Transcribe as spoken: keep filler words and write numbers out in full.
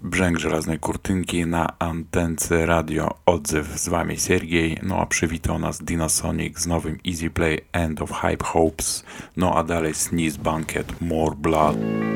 Brzęk żelaznej kurtynki na antence radio Odzew. Z wami Siergiej, no a przywitał nas Dinasonic z nowym Easy Play End of Hype Hopes, no a dalej Sneeze Banket More Blood.